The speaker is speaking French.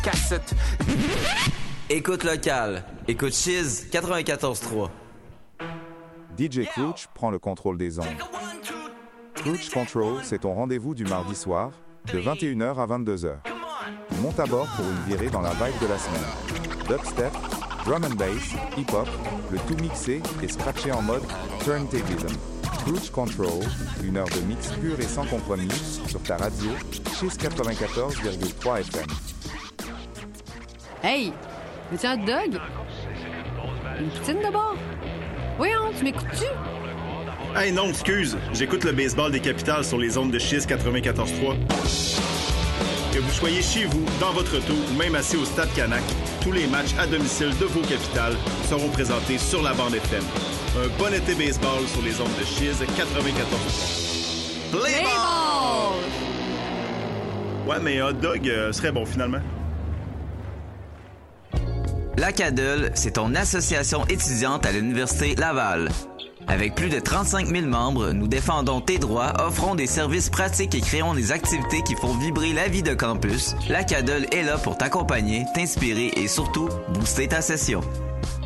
cassette. Écoute locale. Écoute Chiz 94.3. DJ Crouch prend le contrôle des ondes. Crouch Control, c'est ton rendez-vous du mardi soir, de 21h à 22h. Monte à bord pour une virée dans la vibe de la semaine. Dubstep, drum and bass, hip-hop, le tout mixé et scratché en mode turntablism. Crouch Control, une heure de mix pur et sans compromis sur ta radio, Chiz 94,3 FM. Hey! Veux-tu un hot dog? Une poutine d'abord? Voyons, tu m'écoutes-tu? Hey non, excuse, j'écoute le baseball des Capitales sur les ondes de Chiz 94.3. Que vous soyez chez vous, dans votre auto ou même assis au Stade Canac, tous les matchs à domicile de vos Capitales seront présentés sur la bande FM. Un bon été baseball sur les ondes de Chiz 94.3. Play ball! Ouais, mais hot dog serait bon finalement. La CADEL, c'est ton association étudiante à l'Université Laval. Avec plus de 35 000 membres, nous défendons tes droits, offrons des services pratiques et créons des activités qui font vibrer la vie de campus. La CADEL est là pour t'accompagner, t'inspirer et surtout booster ta session.